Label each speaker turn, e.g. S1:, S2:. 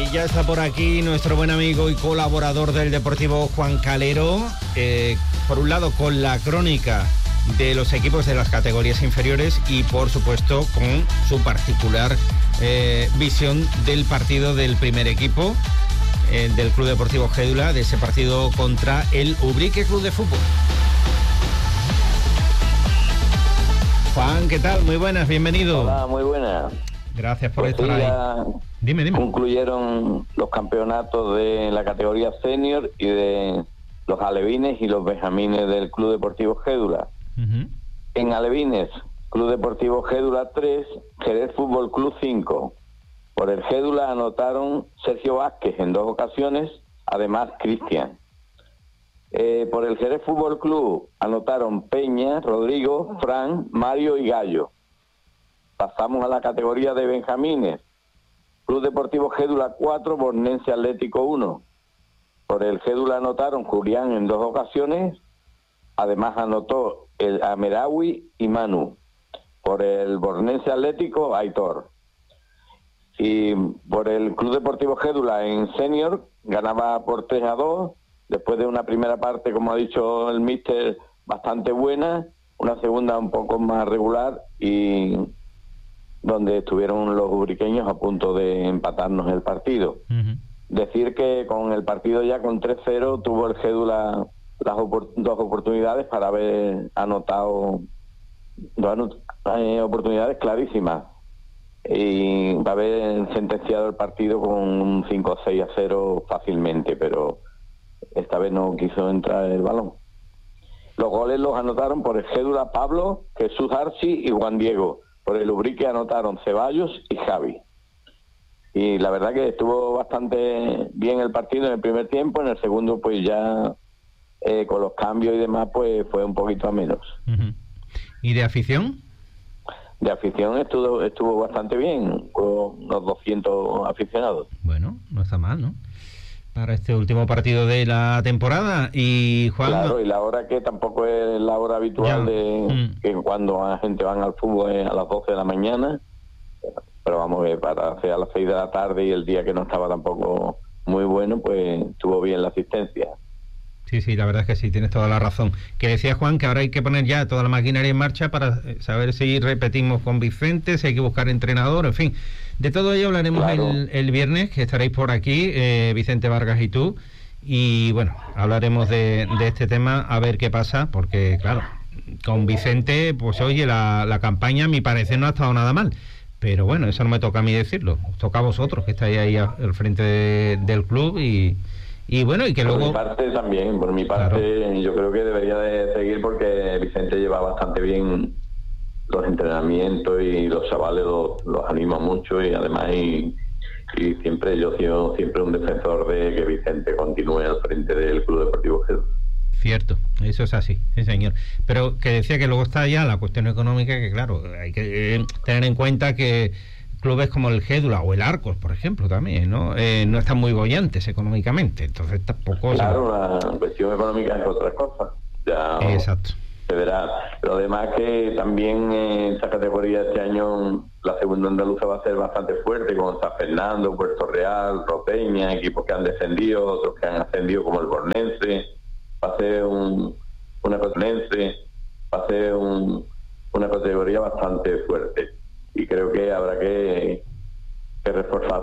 S1: Y ya está por aquí nuestro buen amigo y colaborador del Deportivo, Juan Calero, por un lado con la crónica de los equipos de las categorías inferiores y por supuesto con su particular visión del partido del primer equipo del Club Deportivo Gédula, de ese partido contra el Ubrique Club de Fútbol. Juan, ¿qué tal? Muy buenas, bienvenido.
S2: Hola, muy buenas.
S1: Gracias por estar ahí. Dime.
S2: Concluyeron los campeonatos de la categoría senior y de los alevines y los benjamines del Club Deportivo Gédula. Uh-huh. En alevines, Club Deportivo Gédula 3, Jerez Fútbol Club 5. Por el Gédula anotaron Sergio Vázquez en 2 ocasiones, además Cristian. Por el Jerez Fútbol Club anotaron Peña, Rodrigo, Fran, Mario y Gallo. Pasamos a la categoría de benjamines. Club Deportivo Gédula 4, Bornense Atlético 1. Por el Gédula anotaron Julián en 2 ocasiones, además anotó el Amerawi y Manu. Por el Bornense Atlético, Aitor. Y por el Club Deportivo Gédula en senior ganaba por 3-2, después de una primera parte, como ha dicho el míster, bastante buena, una segunda un poco más regular y donde estuvieron los ubriqueños a punto de empatarnos el partido. Uh-huh. Decir que con el partido ya con 3-0 tuvo el Gédula las 2 oportunidades para haber anotado 2 oportunidades clarísimas y va a haber sentenciado el partido con un 5-6-0 fácilmente, pero esta vez no quiso entrar el balón. Los goles los anotaron por el Gédula Pablo, Jesús Arci y Juan Diego. Por el Ubrique anotaron Ceballos y Javi. Y la verdad que estuvo bastante bien el partido en el primer tiempo, en el segundo pues ya con los cambios y demás pues fue un poquito a menos.
S1: Uh-huh. ¿Y de afición?
S2: De afición estuvo bastante bien, con unos 200 aficionados.
S1: Bueno, no está mal, ¿no? Para este último partido de la temporada. Y Juan...
S2: Claro, y la hora que tampoco es la hora habitual que cuando la gente van al fútbol es a las 12 de la mañana, pero vamos a ver, para hacer a las 6 de la tarde y el día que no estaba tampoco muy bueno, pues estuvo bien la asistencia.
S1: Sí, la verdad es que sí, tienes toda la razón. Que decía Juan que ahora hay que poner ya toda la maquinaria en marcha para saber si repetimos con Vicente, si hay que buscar entrenador, en fin. De todo ello hablaremos el viernes, que estaréis por aquí, Vicente Vargas y tú. Y bueno, hablaremos de este tema, a ver qué pasa, porque claro, con Vicente, pues oye, la campaña a mi parecer no ha estado nada mal. Pero bueno, eso no me toca a mí decirlo, os toca a vosotros, que estáis ahí al frente del club y bueno, y que luego...
S2: Por mi parte, claro. Yo creo que debería de seguir porque Vicente lleva bastante bien los entrenamientos y los chavales los anima mucho y además y siempre yo he sido siempre un defensor de que Vicente continúe al frente del Club Deportivo Gédula.
S1: Cierto, eso es así, sí señor. Pero que decía que luego está ya la cuestión económica, que claro, hay que tener en cuenta que clubes como el Gédula o el Arcos, por ejemplo, también, ¿no? No están muy bollantes económicamente, entonces tampoco...
S2: Claro, la cuestión económica es otra cosa. Ya
S1: exacto.
S2: Se verá. Pero además que también en esa categoría este año la segunda andaluza va a ser bastante fuerte, con San Fernando, Puerto Real, Ropeña, equipos que han descendido, otros que han ascendido como el Bornense. Va a ser una categoría bastante fuerte. Y creo que habrá que reforzar